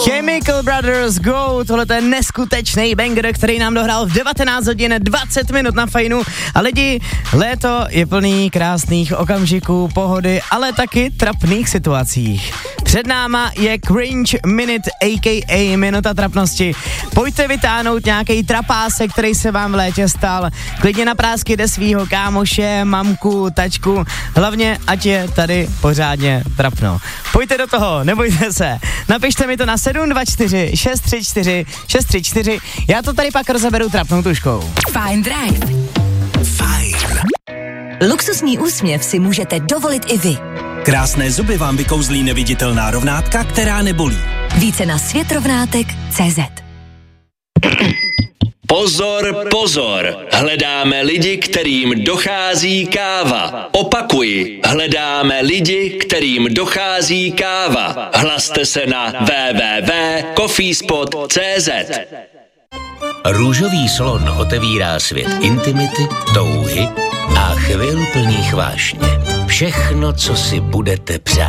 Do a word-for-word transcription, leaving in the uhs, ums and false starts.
Chemical Brothers Go, tohle je neskutečný banger, který nám dohrál v devatenáct hodin dvacet minut na Fajnu. A lidi, léto je plný krásných okamžiků, pohody, ale taky trapných situacích. Před náma je Cringe Minute, a k a. Minuta trapnosti. Pojďte vytáhnout nějaký trapásek, který se vám v létě stal. Klidně na prásky jde svýho kámoše, mamku, tačku. Hlavně, ať je tady pořádně trapno. Pojďte do toho, nebojte se. Napište mi to na sedm dva čtyři šest tři čtyři šest tři čtyři. Já to tady pak rozeberu trapnou tuškou. Fajn Drive. Fajn. Luxusní úsměv si můžete dovolit i vy. Krásné zuby vám vykouzlí neviditelná rovnátka, která nebolí. Více na světrovnátek tečka cé zet. Pozor, pozor, hledáme lidi, kterým dochází káva. Opakuji, hledáme lidi, kterým dochází káva. Hlaste se na w w w tečka coffeespot tečka cé zet. Růžový slon otevírá svět intimity, touhy a chvil plných vášně. Všechno, co si budete přát.